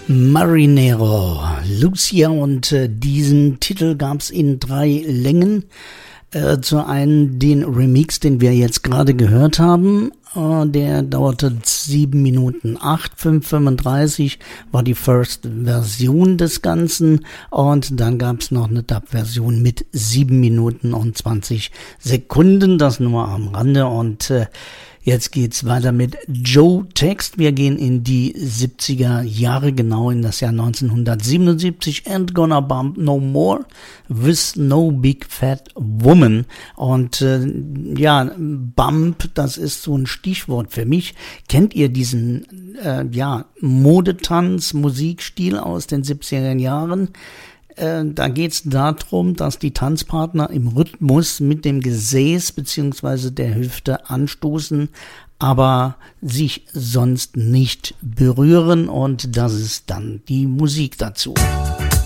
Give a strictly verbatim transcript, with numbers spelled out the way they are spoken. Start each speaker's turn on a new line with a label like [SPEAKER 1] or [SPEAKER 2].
[SPEAKER 1] Marinero, Lucia, und äh, diesen Titel gab's in drei Längen. Äh, zu einem den Remix, den wir jetzt gerade gehört haben, äh, der dauerte sieben Minuten acht, fünf fünfunddreißig, war die First Version des Ganzen, und dann gab's noch eine Dub-Version mit sieben Minuten und zwanzig Sekunden, das nur am Rande. Und äh, jetzt geht's weiter mit Joe Text. Wir gehen in die siebziger Jahre, genau in das Jahr neunzehnhundertsiebenundsiebzig. Ain't Gonna Bump No More with No Big Fat Woman. Und äh, ja, Bump, das ist so ein Stichwort für mich. Kennt ihr diesen äh, ja Modetanz, Musikstil aus den siebziger Jahren? Da geht es darum, dass die Tanzpartner im Rhythmus mit dem Gesäß bzw. der Hüfte anstoßen, aber sich sonst nicht berühren, und das ist dann die Musik dazu.